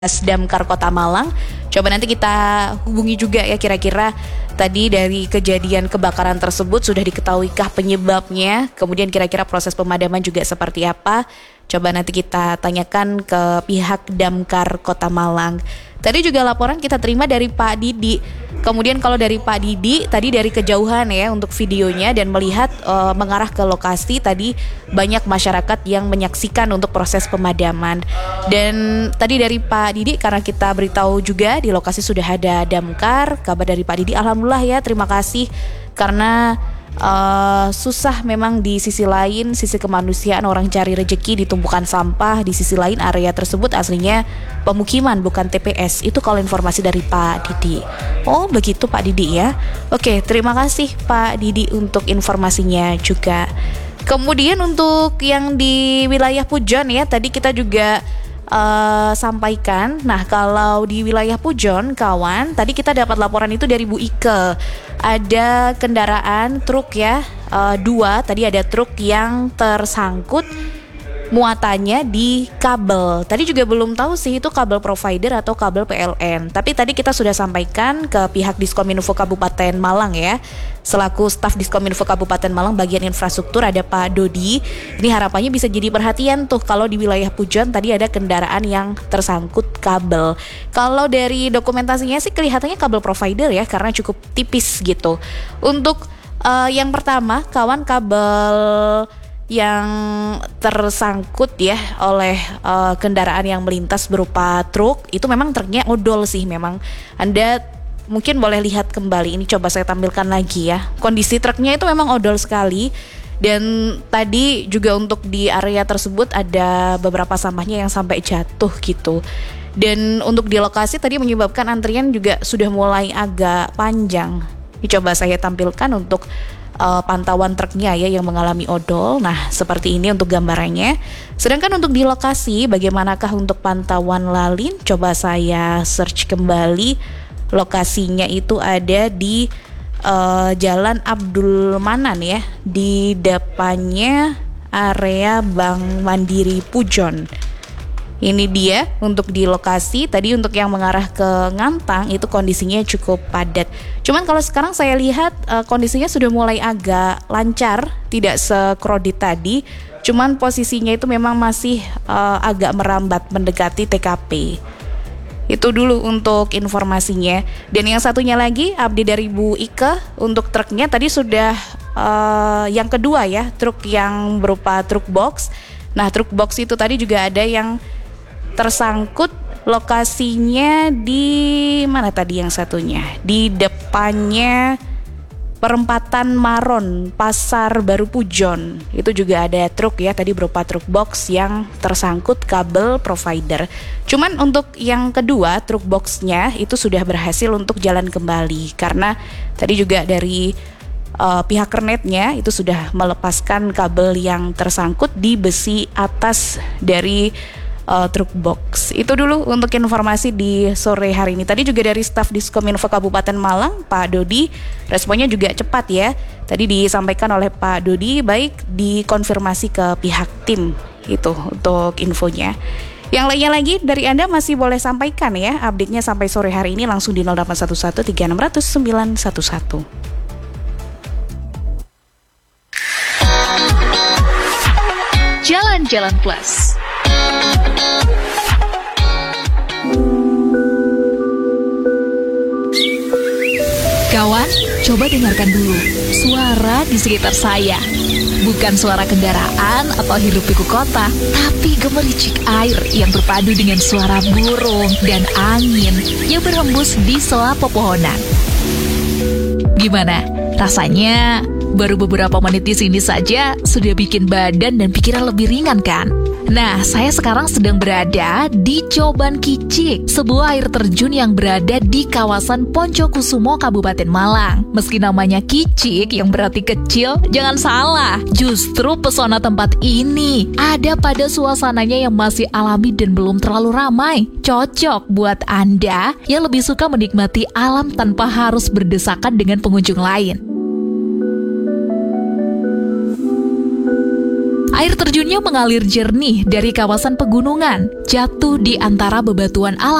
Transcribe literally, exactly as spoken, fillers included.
Damkar Kota Malang. Coba nanti kita hubungi juga ya, kira-kira tadi dari kejadian kebakaran tersebut sudah diketahuikah penyebabnya, kemudian kira-kira proses pemadaman juga seperti apa. Coba nanti kita tanyakan ke pihak Damkar Kota Malang. Tadi juga laporan kita terima dari Pak Didi. Kemudian kalau dari Pak Didi tadi dari kejauhan ya untuk videonya dan melihat uh, mengarah ke lokasi, tadi banyak masyarakat yang menyaksikan untuk proses pemadaman. Dan tadi dari Pak Didi, karena kita beritahu juga di lokasi sudah ada damkar, kabar dari Pak Didi alhamdulillah ya, terima kasih, karena Uh, susah memang di sisi lain, sisi kemanusiaan, orang cari rezeki di tumpukan sampah. Di sisi lain area tersebut aslinya pemukiman bukan T P S. Itu kalau informasi dari Pak Didi. Oh begitu Pak Didi ya. Oke, terima kasih Pak Didi untuk informasinya juga. Kemudian untuk yang di wilayah Pujon ya, tadi kita juga Uh, sampaikan. Nah, kalau di wilayah Pujon, kawan, tadi kita dapat laporan itu dari Bu Ike. Ada kendaraan truk ya, uh, dua. Tadi ada truk yang tersangkut muatannya di kabel. Tadi juga belum tahu sih itu kabel provider atau kabel P L N. Tapi tadi kita sudah sampaikan ke pihak Diskominfo Kabupaten Malang ya. Selaku staf Diskominfo Kabupaten Malang bagian infrastruktur ada Pak Dodi. Ini harapannya bisa jadi perhatian tuh kalau di wilayah Pujon tadi ada kendaraan yang tersangkut kabel. Kalau dari dokumentasinya sih kelihatannya kabel provider ya, karena cukup tipis gitu. Untuk uh, yang pertama, kawan, kabel yang tersangkut ya oleh uh, kendaraan yang melintas berupa truk, itu memang truknya odol sih memang. Anda mungkin boleh lihat kembali, ini coba saya tampilkan lagi ya. Kondisi truknya itu memang odol sekali. Dan tadi juga untuk di area tersebut ada beberapa sampahnya yang sampai jatuh gitu. Dan untuk di lokasi tadi menyebabkan antrian juga sudah mulai agak panjang. Ini coba saya tampilkan untuk Uh, pantauan truknya ya yang mengalami odol. Nah, seperti ini untuk gambarannya. Sedangkan untuk di lokasi, bagaimanakah untuk pantauan lalin? Coba saya search kembali. Lokasinya itu ada di uh, Jalan Abdul Manan ya, di depannya area Bank Mandiri Pujon. Ini dia untuk di lokasi. Tadi untuk yang mengarah ke Ngantang itu kondisinya cukup padat. Cuman kalau sekarang saya lihat uh, kondisinya sudah mulai agak lancar, tidak sekrodit tadi. Cuman posisinya itu memang masih uh, agak merambat mendekati T K P. Itu dulu untuk informasinya. Dan yang satunya lagi update dari Bu Ike untuk truknya tadi sudah uh, yang kedua ya, truk yang berupa truk box. Nah, truk box itu tadi juga ada yang tersangkut, lokasinya di mana tadi yang satunya? Di depannya perempatan Maron, Pasar Baru Pujon. Itu juga ada truk ya, tadi berupa truk box yang tersangkut kabel provider. Cuman untuk yang kedua, truk boxnya itu sudah berhasil untuk jalan kembali. Karena tadi juga dari uh, pihak kernetnya itu sudah melepaskan kabel yang tersangkut di besi atas dari Uh, truk box. Itu dulu untuk informasi di sore hari ini. Tadi juga dari staf Diskominfo Kabupaten Malang, Pak Dodi, responnya juga cepat ya. Tadi disampaikan oleh Pak Dodi, baik dikonfirmasi ke pihak tim. Itu untuk infonya. Yang lainnya lagi dari Anda masih boleh sampaikan ya, update-nya sampai sore hari ini langsung di nol delapan satu satu tiga enam nol nol sembilan satu satu. Jalan-Jalan Plus. Kawan, coba dengarkan dulu suara di sekitar saya. Bukan suara kendaraan atau hiruk pikuk kota, tapi gemericik air yang berpadu dengan suara burung dan angin yang berhembus di sela pepohonan. Gimana? Rasanya baru beberapa menit di sini saja sudah bikin badan dan pikiran lebih ringan kan? Nah, saya sekarang sedang berada di Coban Kicik, sebuah air terjun yang berada di kawasan Poncokusumo, Kabupaten Malang. Meski namanya Kicik yang berarti kecil, jangan salah, justru pesona tempat ini ada pada suasananya yang masih alami dan belum terlalu ramai. Cocok buat Anda yang lebih suka menikmati alam tanpa harus berdesakan dengan pengunjung lain. Air terjunnya Airnya mengalir jernih dari kawasan pegunungan, jatuh di antara bebatuan alam